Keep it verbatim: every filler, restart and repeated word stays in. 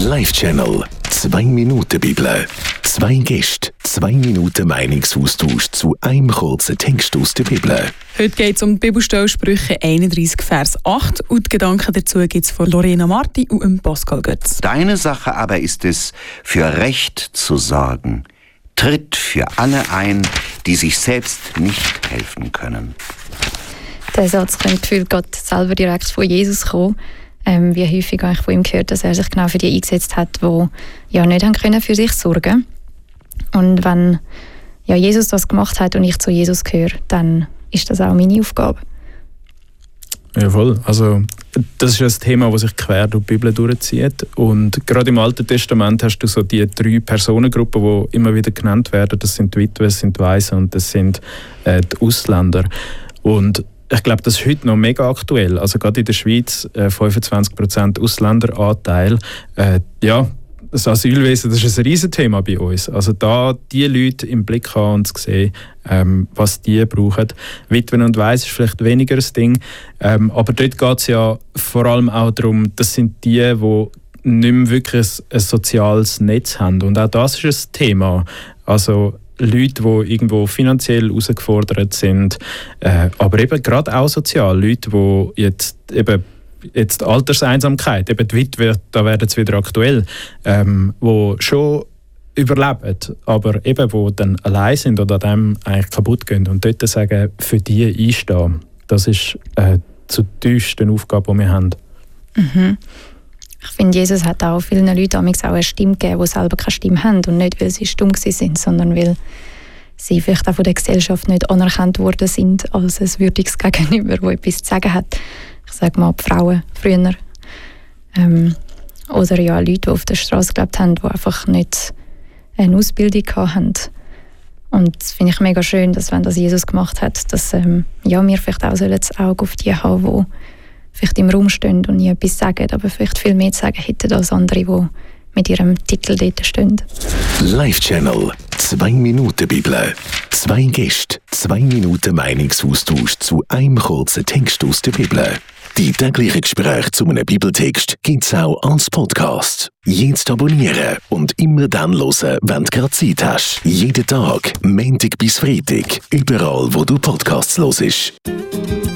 Live-Channel. Zwei Minuten Bibel. Zwei Gäste, zwei Minuten Meinungsaustausch zu einem kurzen Text aus der Bibel. Heute geht es um die Bibelstelle Sprüche einunddreißig, Vers acht. Und die Gedanken dazu gibt es von Lorena Marti und Pascal Götz. Deine Sache aber ist es, für Recht zu sorgen. Tritt für alle ein, die sich selbst nicht helfen können. Der Satz könnte gefühlt Gott selber direkt von Jesus kommen. Ähm, wie häufig habe ich von ihm gehört, dass er sich genau für die eingesetzt hat, die ja nicht haben können für sich sorgen. Und wenn ja, Jesus das gemacht hat und ich zu Jesus gehöre, dann ist das auch meine Aufgabe. Ja, voll. Also, das ist ein Thema, das sich quer durch die Bibel durchzieht. Und gerade im Alten Testament hast du so die drei Personengruppen, die immer wieder genannt werden. Das sind die Witwen, das sind die Waisen und das sind äh, die Ausländer. Und ich glaube, das ist heute noch mega aktuell. Also gerade in der Schweiz äh, fünfundzwanzig Prozent Ausländeranteil. Äh, ja, das Asylwesen, das ist ein Riesenthema bei uns. Also da die Leute im Blick haben und zu sehen, ähm, was die brauchen. Witwen und Waisen ist vielleicht weniger das Ding. Ähm, aber dort geht es ja vor allem auch darum, das sind die, die nicht mehr wirklich ein, ein soziales Netz haben. Und auch das ist ein Thema. Also Leute, die irgendwo finanziell herausgefordert sind, äh, aber eben gerade auch sozial. Leute, die jetzt eben jetzt die Alterseinsamkeit, eben die Witwe, da werden es wieder aktuell, ähm, die schon überleben, aber eben die dann allein sind oder an dem eigentlich kaputt gehen und dort sagen, für die einstehen. Das ist äh, zutiefst eine Aufgabe, die wir haben. Mhm. Ich finde, Jesus hat auch vielen Leuten auch eine Stimme gegeben, die selber keine Stimme haben. Und nicht, weil sie stumm sind, sondern weil sie vielleicht auch von der Gesellschaft nicht anerkannt worden sind als ein würdiges Gegenüber, das etwas zu sagen hat. Ich sage mal, die Frauen früher. Ähm, oder ja, Leute, die auf der Straße gelebt haben, die einfach nicht eine Ausbildung hatten. Und das finde ich mega schön, dass, wenn das Jesus gemacht hat, dass ähm, ja, wir vielleicht auch das Auge auf die haben, die vielleicht im Raum stehen und nie etwas sagen, aber vielleicht viel mehr zu sagen hätten als andere, die mit ihrem Titel dort stehen. Live-Channel. Zwei Minuten Bibel. Zwei Gäste, zwei Minuten Meinungsaustausch zu einem kurzen Text aus der Bibel. Die täglichen Gespräche zu einem Bibeltext gibt es auch als Podcast. Jetzt abonnieren und immer dann hören, wenn du gerade Zeit hast. Jeden Tag, Montag bis Freitag, überall, wo du Podcasts hörst.